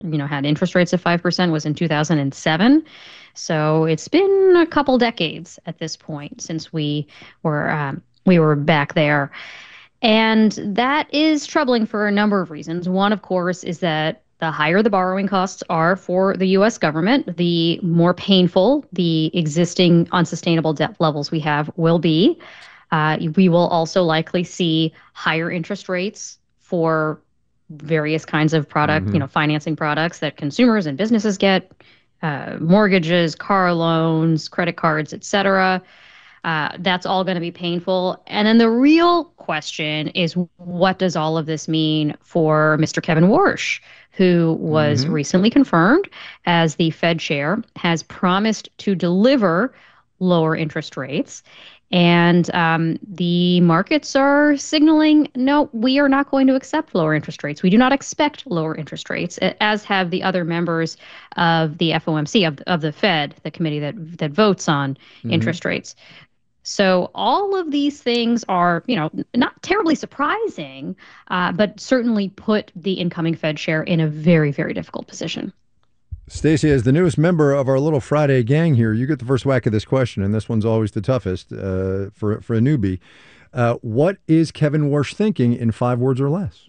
had interest rates of 5% was in 2007. So it's been a couple decades at this point since we were back there. And that is troubling for a number of reasons. One, of course, is that the higher the borrowing costs are for the US government, the more painful the existing unsustainable debt levels we have will be. We will also likely see higher interest rates for various kinds of financing products that consumers and businesses get, mortgages, car loans, credit cards, et cetera. That's all going to be painful. And then the real question is, what does all of this mean for Mr. Kevin Warsh, who was recently confirmed as the Fed chair, has promised to deliver lower interest rates. And the markets are signaling, no, we are not going to accept lower interest rates. We do not expect lower interest rates, as have the other members of the FOMC, of the Fed, the committee that votes on interest rates. So all of these things are, not terribly surprising, but certainly put the incoming Fed chair in a very, very difficult position. Stacey, as the newest member of our little Friday gang here, you get the first whack at this question, and this one's always the toughest for a newbie. What is Kevin Warsh thinking in 5 words or less?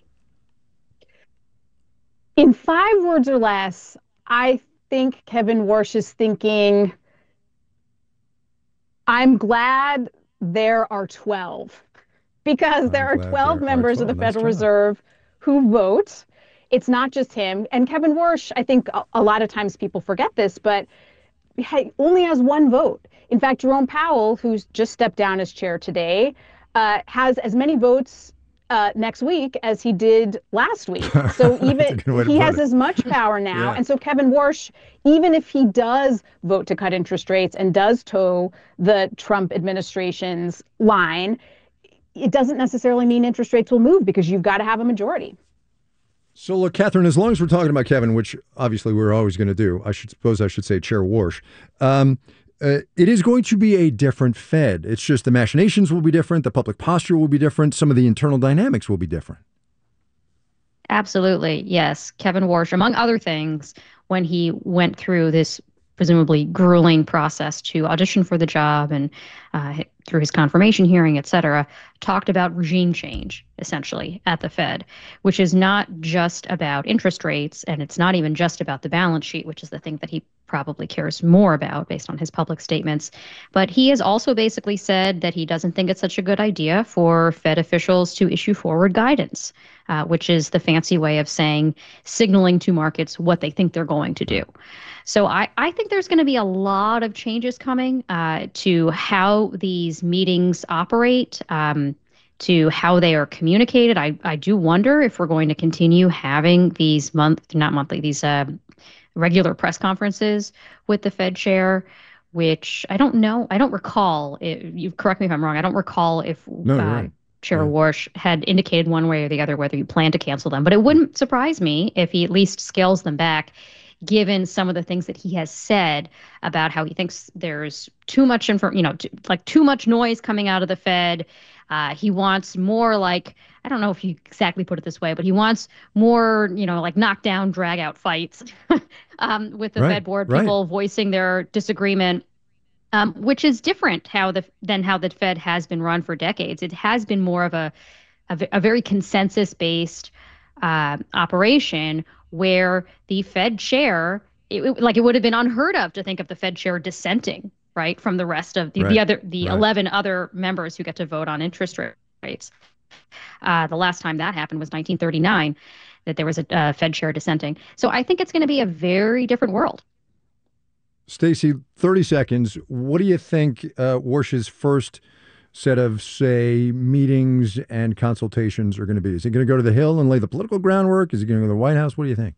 In 5 words or less, I think Kevin Warsh is thinking, I'm glad there are 12, because there are 12 members of the Federal Reserve who vote. It's not just him. And Kevin Warsh, I think a lot of times people forget this, but only has 1 vote. In fact, Jerome Powell, who's just stepped down as chair today, has as many votes next week as he did last week. So even he has as much power now. Yeah. And so Kevin Warsh, even if he does vote to cut interest rates and does toe the Trump administration's line, it doesn't necessarily mean interest rates will move, because you've got to have a majority. So look, Catherine, as long as we're talking about Kevin, which obviously we're always going to do, I should say Chair Warsh, it is going to be a different Fed. It's just the machinations will be different. The public posture will be different. Some of the internal dynamics will be different. Absolutely. Yes. Kevin Warsh, among other things, when he went through this presumably grueling process to audition for the job and through his confirmation hearing, et cetera, talked about regime change, essentially, at the Fed, which is not just about interest rates, and it's not even just about the balance sheet, which is the thing that he probably cares more about based on his public statements. But he has also basically said that he doesn't think it's such a good idea for Fed officials to issue forward guidance, which is the fancy way of signaling to markets what they think they're going to do. So I think there's going to be a lot of changes coming to how these meetings operate, to how they are communicated. I do wonder if we're going to continue having these regular press conferences with the Fed chair, which I don't know. I don't recall. You correct me if I'm wrong. I don't recall if Chair Warsh had indicated one way or the other whether he planned to cancel them. But it wouldn't surprise me if he at least scales them back, given some of the things that he has said about how he thinks there's too much too much noise coming out of the Fed. He wants more I don't know if you exactly put it this way, but he wants more, knockdown, drag out fights with the Fed board, people voicing their disagreement, which is different than how the Fed has been run for decades. It has been more of a very consensus-based operation, where the Fed chair, it would have been unheard of to think of the Fed chair dissenting, right, from the rest of the 11 other members who get to vote on interest rates. The last time that happened was 1939, that there was a Fed chair dissenting. So I think it's going to be a very different world. Stacey, 30 seconds. What do you think Warsh's first set of, say, meetings and consultations are going to be? Is he going to go to the Hill and lay the political groundwork? Is he going to go to the White House? What do you think?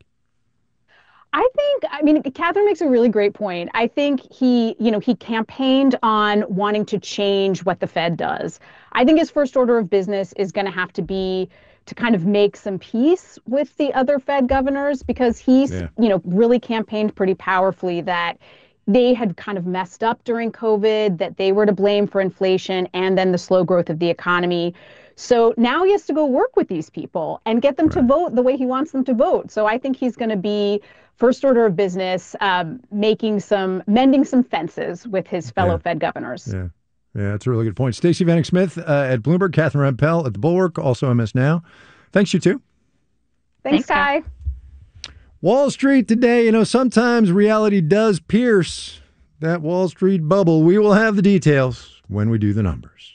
Catherine makes a really great point. I think he campaigned on wanting to change what the Fed does. I think his first order of business is going to have to be to kind of make some peace with the other Fed governors, because he's, really campaigned pretty powerfully that they had kind of messed up during COVID, that they were to blame for inflation and then the slow growth of the economy. So now he has to go work with these people and get them to vote the way he wants them to vote. So I think he's going to be first order of business, mending some fences with his fellow Fed governors. Yeah. Yeah, that's a really good point. Stacey Vanek Smith at Bloomberg, Catherine Rampell at The Bulwark, also MS Now. Thanks, you two. Thanks, Kai. Wall Street today, sometimes reality does pierce that Wall Street bubble. We will have the details when we do the numbers.